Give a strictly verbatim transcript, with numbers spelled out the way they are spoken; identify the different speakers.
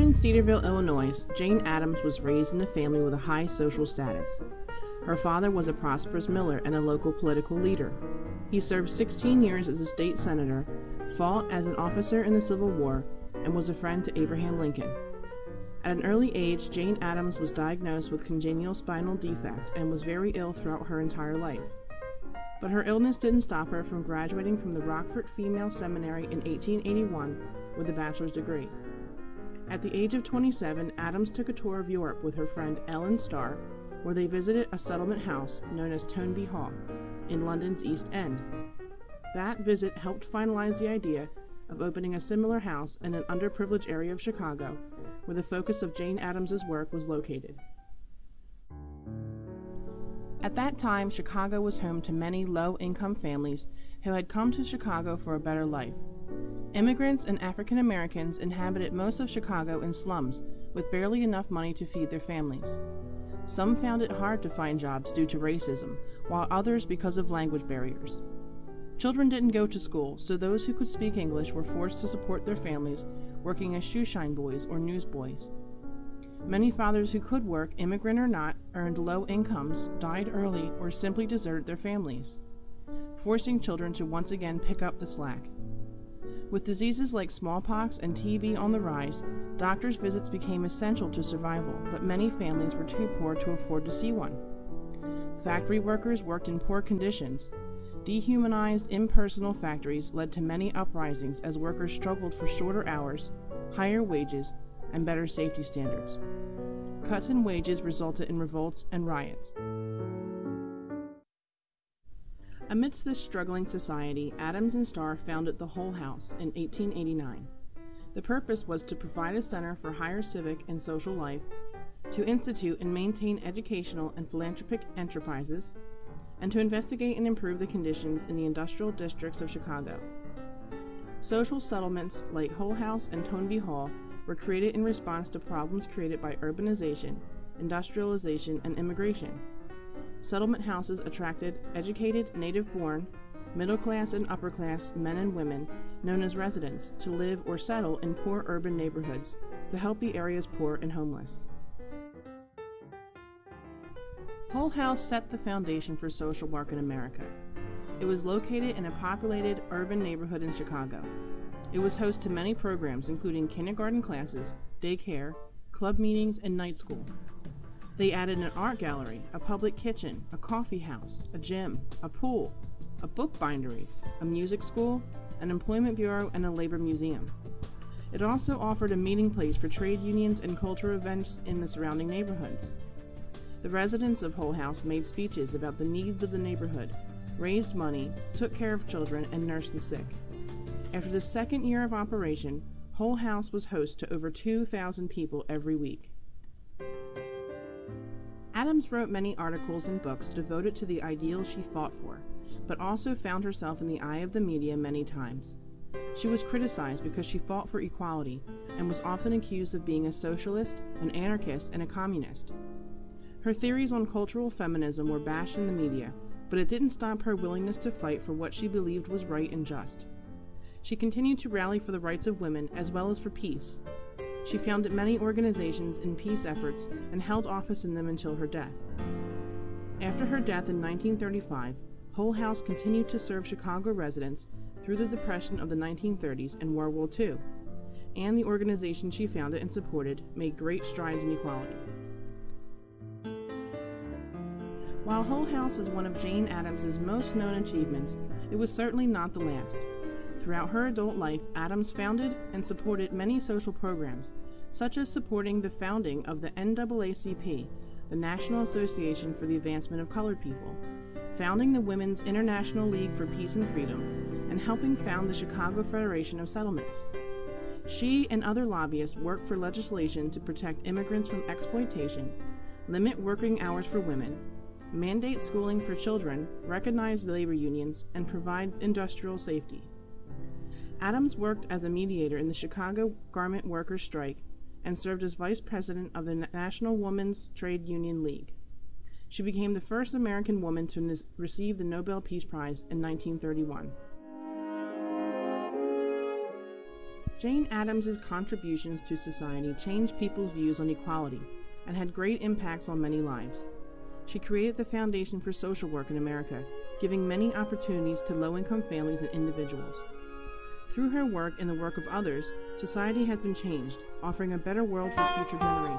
Speaker 1: in Cedarville, Illinois, Jane Addams was raised in a family with a high social status. Her father was a prosperous miller and a local political leader. He served sixteen years as a state senator, fought as an officer in the Civil War, and was a friend to Abraham Lincoln. At an early age, Jane Addams was diagnosed with congenital spinal defect and was very ill throughout her entire life. But her illness didn't stop her from graduating from the Rockford Female Seminary in eighteen eighty-one with a bachelor's degree. At the age of twenty-seven, Addams took a tour of Europe with her friend Ellen Starr, where they visited a settlement house known as Toneby Hall in London's East End. That visit helped finalize the idea of opening a similar house in an underprivileged area of Chicago, where the focus of Jane Addams's work was located. At that time, Chicago was home to many low-income families who had come to Chicago for a better life. Immigrants and African Americans inhabited most of Chicago in slums with barely enough money to feed their families. Some found it hard to find jobs due to racism, while others because of language barriers. Children didn't go to school, so those who could speak English were forced to support their families, working as shoeshine boys or newsboys. Many fathers who could work, immigrant or not, earned low incomes, died early, or simply deserted their families, forcing children to once again pick up the slack. With diseases like smallpox and T B on the rise, doctors' visits became essential to survival, but many families were too poor to afford to see one. Factory workers worked in poor conditions. Dehumanized, impersonal factories led to many uprisings as workers struggled for shorter hours, higher wages, and better safety standards. Cuts in wages resulted in revolts and riots. Amidst this struggling society, Addams and Starr founded the Hull House in eighteen eighty-nine. The purpose was to provide a center for higher civic and social life, to institute and maintain educational and philanthropic enterprises, and to investigate and improve the conditions in the industrial districts of Chicago. Social settlements like Hull House and Toneby Hall were created in response to problems created by urbanization, industrialization, and immigration. Settlement houses attracted educated, native-born, middle-class and upper-class men and women, known as residents, to live or settle in poor urban neighborhoods to help the area's poor and homeless. Hull House set the foundation for social work in America. It was located in a populated urban neighborhood in Chicago. It was host to many programs including kindergarten classes, daycare, club meetings, and night school. They added an art gallery, a public kitchen, a coffee house, a gym, a pool, a book bindery, a music school, an employment bureau, and a labor museum. It also offered a meeting place for trade unions and cultural events in the surrounding neighborhoods. The residents of Hull House made speeches about the needs of the neighborhood, raised money, took care of children, and nursed the sick. After the second year of operation, Hull House was host to over two thousand people every week. Addams wrote many articles and books devoted to the ideals she fought for, but also found herself in the eye of the media many times. She was criticized because she fought for equality and was often accused of being a socialist, an anarchist, and a communist. Her theories on cultural feminism were bashed in the media, but it didn't stop her willingness to fight for what she believed was right and just. She continued to rally for the rights of women as well as for peace. She founded many organizations in peace efforts and held office in them until her death. After her death in nineteen thirty-five, Hull House continued to serve Chicago residents through the Depression of the nineteen thirties and World War Two, and the organization she founded and supported made great strides in equality. While Hull House is one of Jane Addams's most known achievements, it was certainly not the last. Throughout her adult life, Addams founded and supported many social programs, such as supporting the founding of the N double A C P, the National Association for the Advancement of Colored People, founding the Women's International League for Peace and Freedom, and helping found the Chicago Federation of Settlements. She and other lobbyists worked for legislation to protect immigrants from exploitation, limit working hours for women, mandate schooling for children, recognize labor unions, and provide industrial safety. Addams worked as a mediator in the Chicago Garment Workers' Strike and served as vice president of the National Women's Trade Union League. She became the first American woman to receive the Nobel Peace Prize in nineteen thirty-one. Jane Addams's contributions to society changed people's views on equality and had great impacts on many lives. She created the foundation for social work in America, giving many opportunities to low-income families and individuals. Through her work and the work of others, society has been changed, offering a better world for future generations.